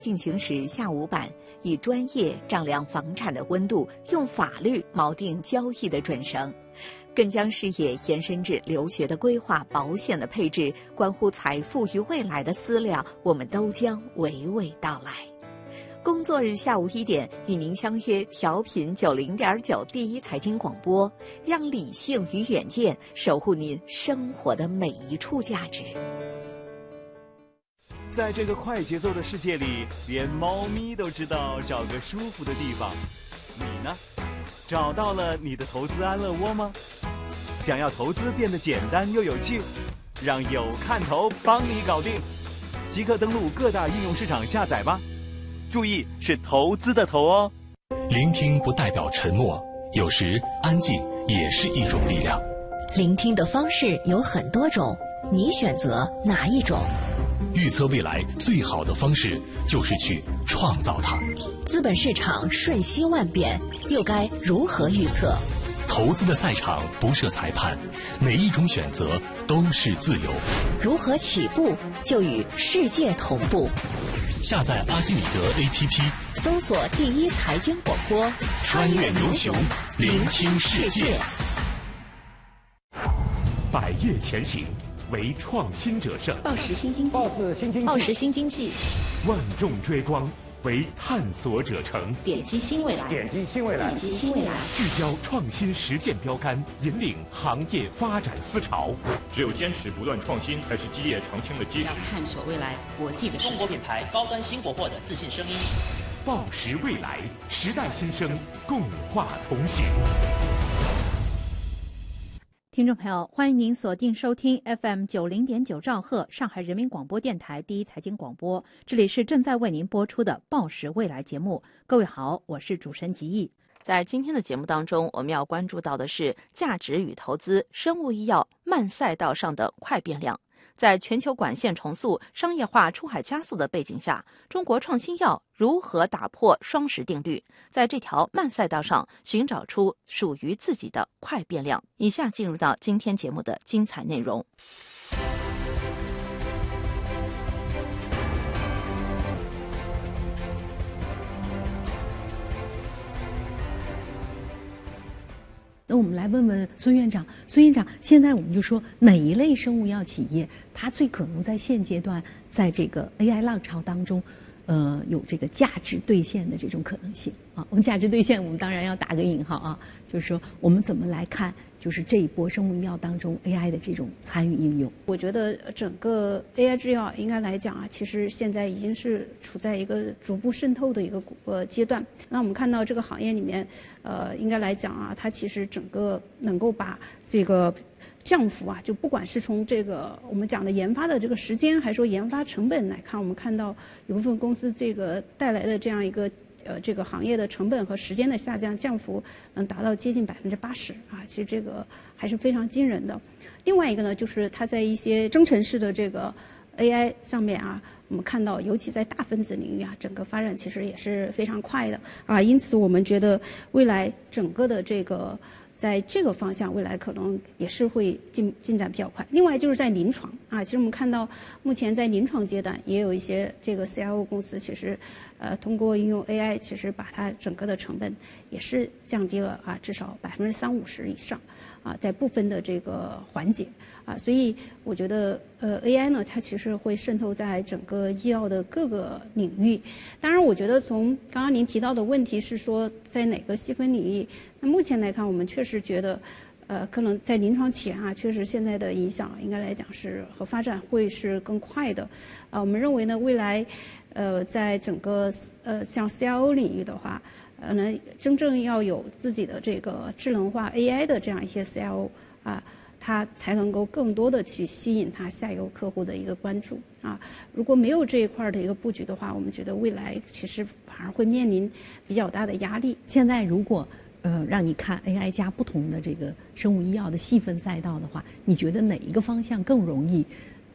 进行时下午版，以专业丈量房产的温度，用法律锚定交易的准绳，更将视野延伸至留学的规划、保险的配置，关乎财富与未来的思量，我们都将娓娓道来。工作日下午1点，与您相约调频90.9第一财经广播，让理性与远见守护您生活的每一处价值。 在这个快节奏的世界里，连猫咪都知道找个舒服的地方。你呢？找到了你的投资安乐窝吗？想要投资变得简单又有趣，让有看头帮你搞定。即刻登录各大应用市场下载吧。注意，是投资的投哦。 聆听不代表沉默，有时安静也是一种力量。 聆听的方式有很多种，你选择哪一种？ 预测未来最好的方式就是去创造它。 资本市场瞬息万变，又该如何预测？ 投资的赛场不设裁判，每一种选择都是自由。 如何起步就与世界同步？ 下载阿基米德 APP， 搜索第一财经广播， 穿越牛熊，聆听世界。 百业前行，唯创新者胜。 报时新经济，报时新经济， 万众追光，唯探索者成。 点击新未来， 点击新未来， 点击新未来。 聚焦创新实践标杆，引领行业发展思潮。 只有坚持不断创新，才是基业长青的基石。 探索未来国际的市场。 中国品牌高端新国货的自信声音。 报时未来，时代新生，共话同行。 听众朋友，欢迎您锁定收听 FM 90.9兆赫上海人民广播电台第一财经广播，这里是正在为您播出的报时未来节目。各位好，我是主持人吉毅。 在今天的节目当中，我们要关注到的是价值与投资、生物医药慢赛道上的快变量。在全球管线重塑、商业化出海加速的背景下，中国创新药如何打破双十定律，在这条慢赛道上寻找出属于自己的快变量？以下进入到今天节目的精彩内容。 那我们来问问孙院长，孙院长，现在我们就说哪一类生物药企业，它最可能在现阶段，在这个 AI 浪潮当中，有这个价值兑现的这种可能性啊？我们价值兑现，我们当然要打个引号啊，就是说我们怎么来看，就是这一波生物医药当中 AI 的这种参与应用？ 我觉得整个 AI 制药应该来讲啊，其实现在已经是处在一个逐步渗透的一个阶段。那我们看到这个行业里面，应该来讲啊，它其实整个能够把这个降幅啊，就不管是从这个我们讲的研发的这个时间，还是说研发成本来看，我们看到有部分公司这个带来的这样一个这个行业的成本和时间的下降降幅能达到接近80%啊，其实这个还是非常惊人的。另外一个呢，就是它在一些生成式的这个 AI 上面啊，我们看到尤其在大分子领域啊，整个发展其实也是非常快的啊，因此我们觉得未来整个的这个在这个方向，未来可能也是会进展比较快。另外就是在临床啊，其实我们看到目前在临床阶段也有一些这个 CRO 公司，其实通过应用 AI， 其实把它整个的成本也是降低了啊，至少30-50%以上啊，在部分的这个环节啊，所以我觉得AI 呢，它其实会渗透在整个医药的各个领域。当然，我觉得从刚刚您提到的问题是说在哪个细分领域，那目前来看，我们确实觉得，可能在临床前啊，确实现在的影响应该来讲是和发展会是更快的。我们认为呢，未来，在整个像 CRO 领域的话，真正要有自己的这个智能化 AI 的这样一些 CRO 啊，它才能够更多的去吸引它下游客户的一个关注啊。如果没有这一块的一个布局的话，我们觉得未来其实反而会面临比较大的压力。 现在如果让你看 AI 加不同的这个生物医药的细分赛道的话，你觉得哪一个方向更容易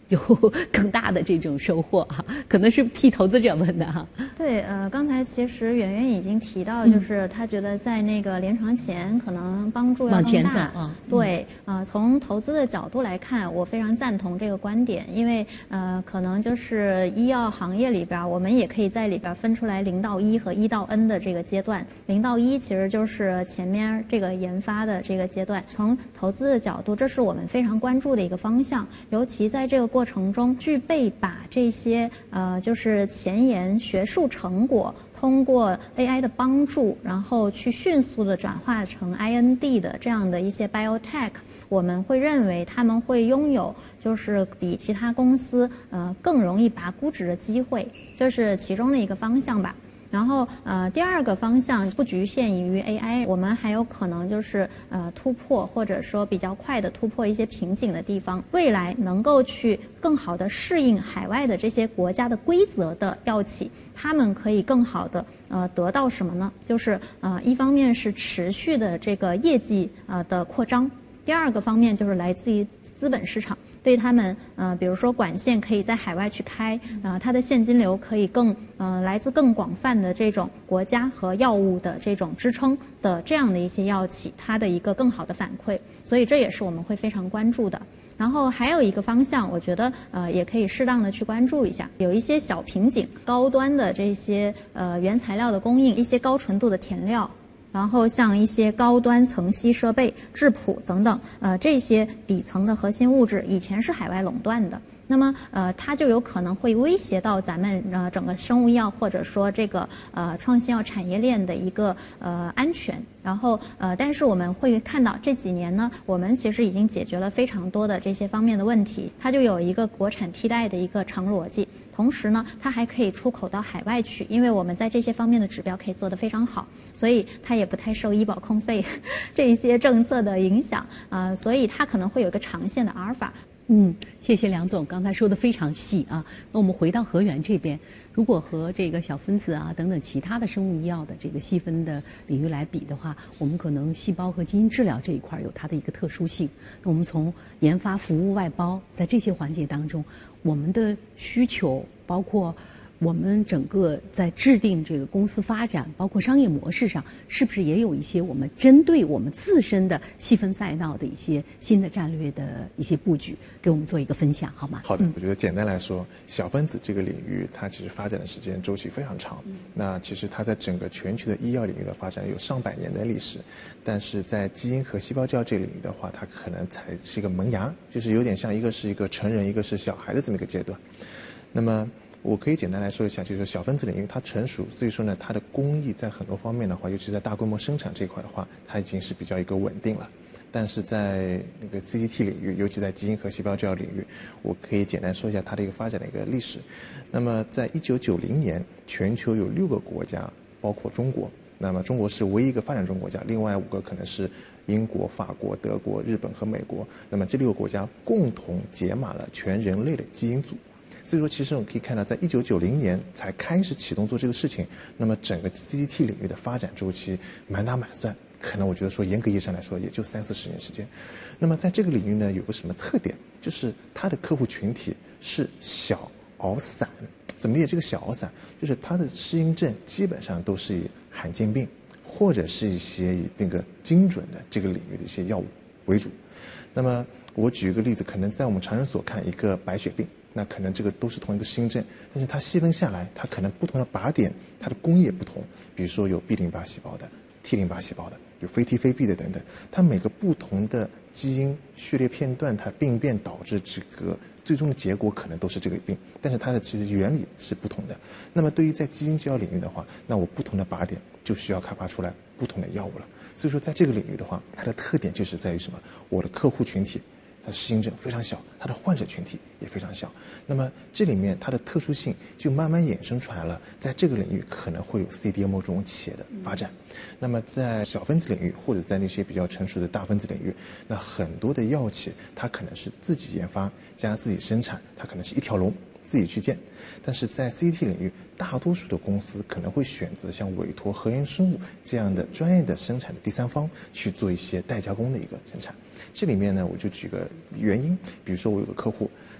有更大的这种收获哈，可能是替投资者问的哈。 对，刚才其实圆圆已经提到，就是他觉得在那个临床前可能帮助要更大。 啊。 对，从投资的角度来看，我非常赞同这个观点，因为可能就是医药行业里边，我们也可以在里边分出来0到1和1到 N 的这个阶段。0到1其实就是前面这个研发的这个阶段。从投资的角度，这是我们非常关注的一个方向，尤其在这个过程中具备把这些就是前沿学术成果通过 AI 的帮助，然后去迅速的转化成 IND 的这样的一些 biotech， 我们会认为他们会拥有就是比其他公司更容易拔估值的机会，这是其中的一个方向吧。然后第二个方向不局限于 AI， 我们还有可能就是突破或者说比较快的突破一些瓶颈的地方，未来能够去更好的适应海外的这些国家的规则的药企，他们可以更好的得到什么呢？就是一方面是持续的这个业绩的扩张，第二个方面就是来自于资本市场。对他们比如说管线可以在海外去开，它的现金流可以更来自更广泛的这种国家和药物的这种支撑的这样的一些药企，它的一个更好的反馈，所以这也是我们会非常关注的。然后还有一个方向，我觉得也可以适当的去关注一下，有一些小瓶颈，高端的这些原材料的供应，一些高纯度的填料。然后像一些高端层析设备、质谱等等，这些底层的核心物质以前是海外垄断的，那么它就有可能会威胁到咱们整个生物医药或者说这个创新药产业链的一个安全。然后但是我们会看到这几年呢，我们其实已经解决了非常多的这些方面的问题，它就有一个国产替代的一个长逻辑。同时呢，它还可以出口到海外去，因为我们在这些方面的指标可以做得非常好，所以它也不太受医保控费这一些政策的影响所以它可能会有一个长线的阿尔法。 谢谢梁总，刚才说的非常细啊。那我们回到和源这边，如果和这个小分子啊等等其他的生物医药的这个细分的领域来比的话，我们可能细胞和基因治疗这一块有它的一个特殊性。那我们从研发、服务、外包，在这些环节当中，我们的需求包括我们整个在制定这个公司发展，包括商业模式上，是不是也有一些我们针对我们自身的细分赛道的一些新的战略的一些布局，给我们做一个分享好吗？ 好的，我觉得简单来说，小分子这个领域它其实发展的时间周期非常长，那其实它在整个全球的医药领域的发展有上百年的历史，但是在基因和细胞教这个领域的话，它可能才是一个萌芽，就是有点像一个是一个成人，一个是小孩的这么一个阶段。那么我可以简单来说一下，就是说小分子领域它成熟，所以说呢，它的工艺在很多方面的话，尤其在大规模生产这一块的话，它已经是比较一个稳定了。但是在那个 CGT 领域，尤其在基因和细胞治疗领域，我可以简单说一下它的一个发展的一个历史。那么在1990年，全球有6个国家，包括中国，那么中国是唯一一个发展中国家，另外5个可能是英国、法国、德国、日本和美国。那么这6个国家共同解码了全人类的基因组。所以说，其实我们可以看到，在1990年才开始启动做这个事情，那么整个 CGT 领域的发展周期满打满算，可能我觉得说严格意义上来说，也就30-40年时间。那么在这个领域呢，有个什么特点，就是它的客户群体是小而散。怎么理解这个小而散？就是它的适应症基本上都是以罕见病或者是一些以那个精准的这个领域的一些药物为主。那么我举一个例子，可能在我们常人所看一个白血病，那可能这个都是同一个适应症，但是它细分下来，它可能不同的靶点，它的工艺也不同。比如说有 B 淋巴细胞的、T 淋巴细胞的，有非 T 非 B 的等等，它每个不同的基因序列片段，它病变导致这个最终的结果可能都是这个病，但是它的其实原理是不同的。那么对于在基因治疗领域的话，那我不同的靶点就需要开发出来不同的药物了。所以说在这个领域的话，它的特点就是在于什么？我的客户群体它的适应症非常小，它的患者群体也非常小。那么这里面它的特殊性就慢慢衍生出来了，在这个领域可能会有 CDMO 这种企业的发展。那么在小分子领域或者在那些比较成熟的大分子领域，那很多的药企它可能是自己研发加自己生产，它可能是一条龙自己去建。但是在 CGT 领域，大多数的公司可能会选择像委托和源生物这样的专业的生产的第三方去做一些代加工的一个生产。这里面呢，我就举个原因，比如说我有个客户，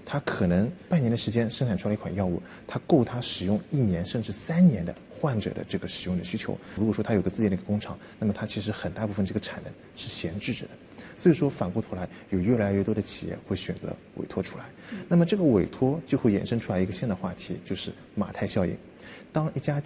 它可能半年的时间生产出来一款药物，它够它使用1年甚至3年的患者的这个使用的需求。如果说它有个自己的一个工厂，那么它其实很大部分这个产能是闲置着的。所以说反过头来，有越来越多的企业会选择委托出来。那么这个委托就会衍生出来一个新的话题，就是马太效应。当一家